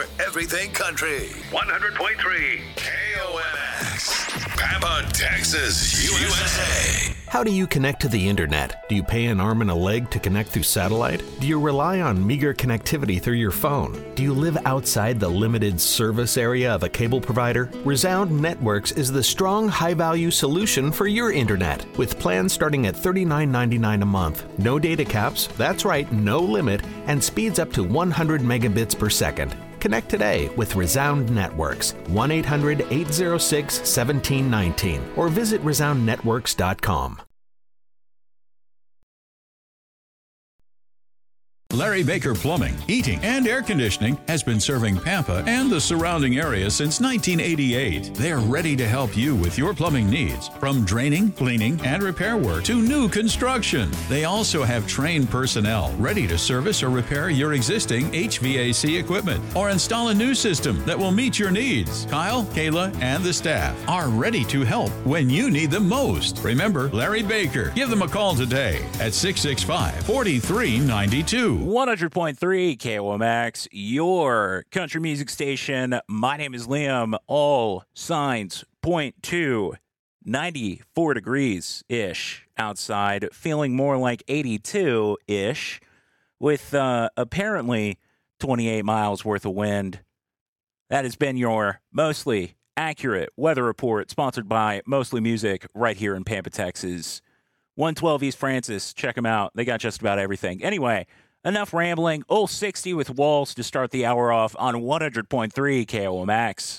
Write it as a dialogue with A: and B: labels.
A: everything country. 100.3 KOMX. Pampa, Texas, USA.
B: How do you connect to the internet? Do you pay an arm and a leg to connect through satellite? Do you rely on meager connectivity through your phone? Do you live outside the limited service area of a cable provider? Resound Networks is the strong, high-value solution for your internet. With plans starting at $39.99 a month, no data caps, that's right, no limit, and speeds up to 100 megabits per second. Connect today with Resound Networks, 1-800-806-1719, or visit resoundnetworks.com.
C: Larry Baker Plumbing, Heating, and Air Conditioning has been serving Pampa and the surrounding area since 1988. They're ready to help you with your plumbing needs, from draining, cleaning, and repair work to new construction. They also have trained personnel ready to service or repair your existing HVAC equipment or install a new system that will meet your needs. Kyle, Kayla, and the staff are ready to help when you need them most. Remember Larry Baker. Give them a call today at 665-4392.
D: 100.3 KOMX, your country music station. My name is Liam. All signs point to 94 degrees-ish outside, feeling more like 82-ish, with apparently 28 miles worth of wind. That has been your mostly accurate weather report, sponsored by Mostly Music right here in Pampa, Texas. 112 East Francis. Check them out. They got just about everything. Anyway, enough rambling. 60 with Walls to start the hour off on 100.3 KOMX.